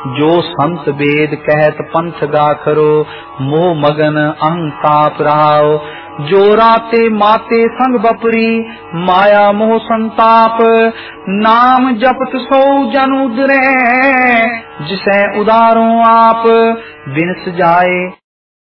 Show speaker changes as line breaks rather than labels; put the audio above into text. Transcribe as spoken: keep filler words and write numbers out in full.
जो संत वेद कहत पंथ गाखरो, मोह मगन अहंताप रहाओ। जो राते माते संग बपरी, माया मोह संताप। नाम जपत सो जन उदरे, जिसे उदारो आप। बिन सजाए